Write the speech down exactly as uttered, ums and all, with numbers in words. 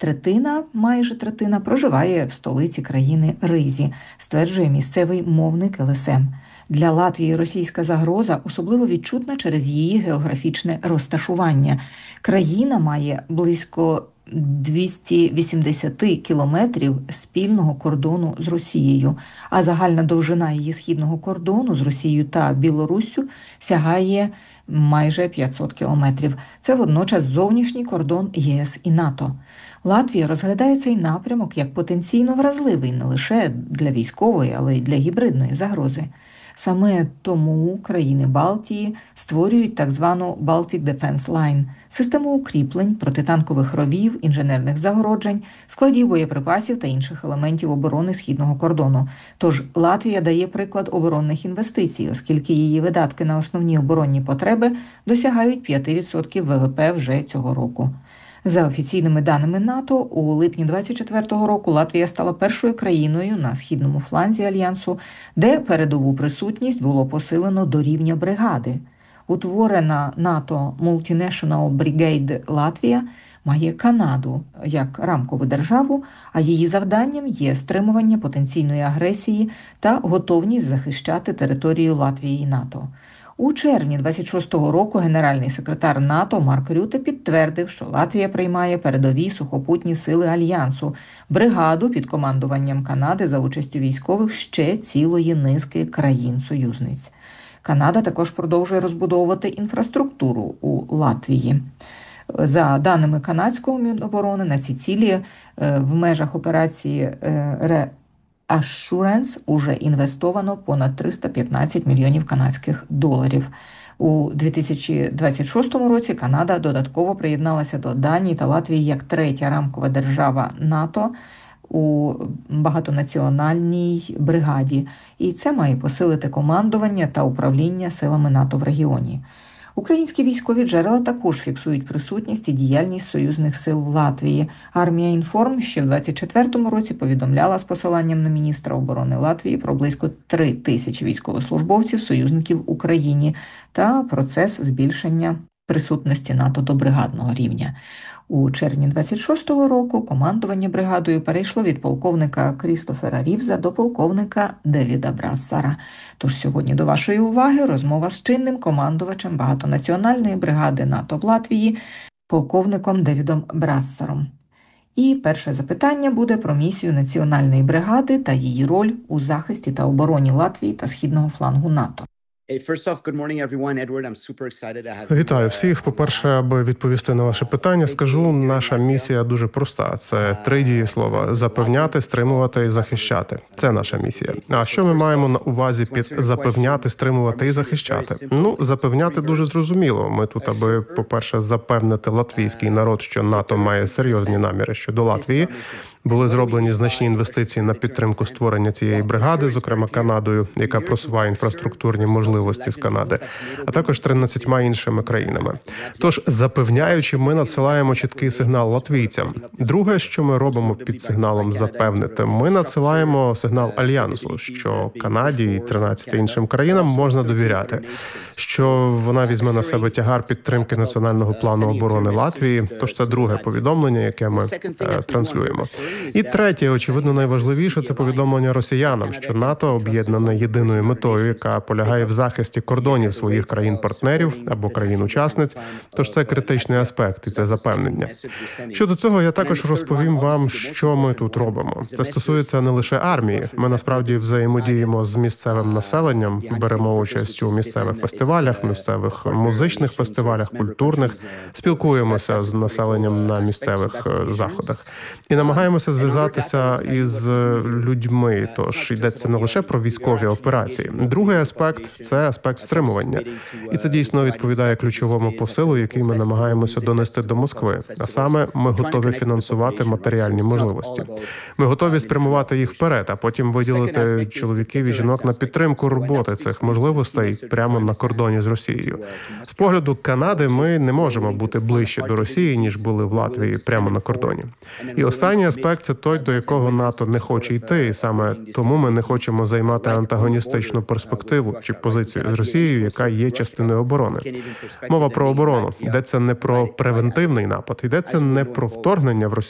Третина, майже третина, проживає в столиці країни Ризі, стверджує місцевий мовник ел ес ем. Для Латвії російська загроза особливо відчутна через її географічне розташування. Країна має близько двісті вісімдесят кілометрів спільного кордону з Росією, а загальна довжина її східного кордону з Росією та Білоруссю сягає майже п'ятсот кілометрів. Це водночас зовнішній кордон є ес і НАТО. Латвія розглядає цей напрямок як потенційно вразливий не лише для військової, але й для гібридної загрози. Саме тому країни Балтії створюють так звану Baltic Defense Line – систему укріплень, протитанкових ровів, інженерних загороджень, складів боєприпасів та інших елементів оборони східного кордону. Тож Латвія дає приклад оборонних інвестицій, оскільки її видатки на основні оборонні потреби досягають п'ять відсотків ве ве пе вже цього року. За офіційними даними НАТО, у липні двадцять четвертого року Латвія стала першою країною на східному фланзі Альянсу, де передову присутність було посилено до рівня бригади. Утворена НАТО Multinational Brigade Латвія має Канаду як рамкову державу, а її завданням є стримування потенційної агресії та готовність захищати територію Латвії і НАТО. У червні двадцять шостого року генеральний секретар НАТО Марк Рюте підтвердив, що Латвія приймає передові сухопутні сили Альянсу, бригаду під командуванням Канади за участю військових ще цілої низки країн-союзниць. Канада також продовжує розбудовувати інфраструктуру у Латвії. За даними канадського Міноборони, на ці цілі в межах операції «Ре Assurance» уже інвестовано понад триста п'ятнадцять мільйонів канадських доларів. У дві тисячі двадцять шостому році Канада додатково приєдналася до Данії та Латвії як третя рамкова держава НАТО у багатонаціональній бригаді. І це має посилити командування та управління силами НАТО в регіоні. Українські військові джерела також фіксують присутність і діяльність союзних сил в Латвії. Армія Інформ ще в двадцять четвертому році повідомляла з посиланням на міністра оборони Латвії про близько три тисячі військовослужбовців союзників в Україні та процес збільшення присутності НАТО до бригадного рівня. У червні двадцять шостого року командування бригадою перейшло від полковника Крістофера Рівза до полковника Девіда Брассара. Тож сьогодні до вашої уваги розмова з чинним командувачем багатонаціональної бригади НАТО в Латвії, полковником Девідом Брассаром. І перше запитання буде про місію національної бригади та її роль у захисті та обороні Латвії та східного флангу НАТО. Вітаю всіх. По-перше, аби відповісти на ваше питання, скажу, наша місія дуже проста. Це три дієслова: запевняти, стримувати і захищати. Це наша місія. А що ми маємо на увазі під запевняти, стримувати і захищати? Ну, запевняти дуже зрозуміло. Ми тут, аби, по-перше, запевнити латвійський народ, що НАТО має серйозні наміри щодо Латвії. Були зроблені значні інвестиції на підтримку створення цієї бригади, зокрема Канадою, яка просуває інфраструктурні можливості з Канади, а також тринадцятьма іншими країнами. Тож, запевняючи, ми надсилаємо чіткий сигнал латвійцям. Друге, що ми робимо під сигналом «запевнити», ми надсилаємо сигнал Альянсу, що Канаді і тринадцяти іншим країнам можна довіряти, що вона візьме на себе тягар підтримки національного плану оборони Латвії. Тож це друге повідомлення, яке ми е, транслюємо. І третє, очевидно, найважливіше – це повідомлення росіянам, що НАТО об'єднане єдиною метою, яка полягає в захисті кордонів своїх країн-партнерів або країн-учасниць. Тож це критичний аспект і це запевнення. Щодо цього я також розповім вам, що ми тут робимо. Це стосується не лише армії. Ми насправді взаємодіємо з місцевим населенням, беремо участь у місцевих фестивалях, місцевих музичних фестивалях, культурних, спілкуємося з населенням на місцевих заходах і намагаємося зв'язатися із людьми, тож йдеться не лише про військові операції. Другий аспект – це аспект стримування. І це дійсно відповідає ключовому посилу, який ми намагаємося донести до Москви. А саме, ми готові фінансувати матеріальні можливості. Ми готові спрямувати їх вперед, а потім виділити чоловіків і жінок на підтримку роботи цих можливостей прямо на кордоні з Росією. З погляду Канади ми не можемо бути ближче до Росії, ніж були в Латвії прямо на кордоні. І останній аспект – це той, до якого НАТО не хоче йти, і саме тому ми не хочемо займати антагоністичну перспективу чи позицію з Росією, яка є частиною оборони. Мова про оборону. Йдеться не про превентивний напад, йдеться не про вторгнення в Росію,